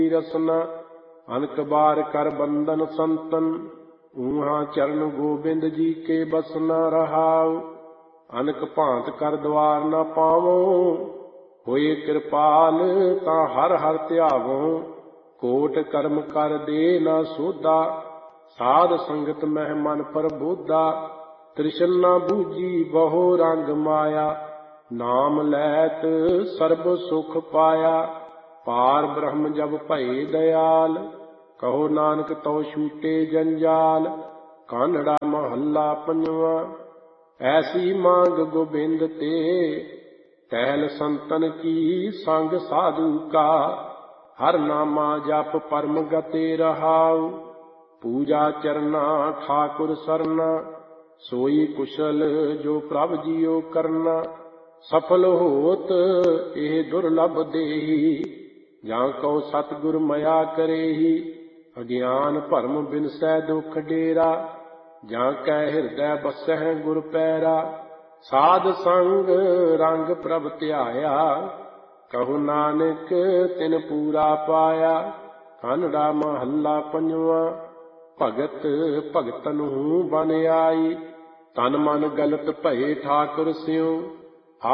रसना। अनक बार कर बंदन संतन, ऊहा चरण गोबिंद जी के बसना रहाउ। अनक भांत कर द्वार न पावो, होए कृपाल ता हर हर ध्यावो। कोट कर्म कर दे न सोधा, साध संगत मह मन प्रबोधा। तृष्णा बूझी बहु रंग माया, नाम लैत सर्ब सुख पाया। पार ब्रह्म जब भये दयाल, कहो नानक तो छूटे जंजाल। कानड़ा महला पंजवा। ऐसी मांग गोबिंद ते, टहल संतन की संग साधु का। हर नामा जप परम गते रहाउ, पूजा चरना ठाकुर सरना। सोई कुशल जो प्रभ जियो करना, सफल होत एह दुर्लभ देही। जां कौ सतगुर मया करेही, अज्ञान भरम बिनसै दुख डेरा। जां कै हिरदै बसै गुर पैरा, साध संग रंग प्रभ ध्याया। कहु नानक तिन पूरा पाया। कानड़ा महला पंजवा। भगत भगतन हूँ बन आई, तन मन गलत भये ठाकुर स्यों।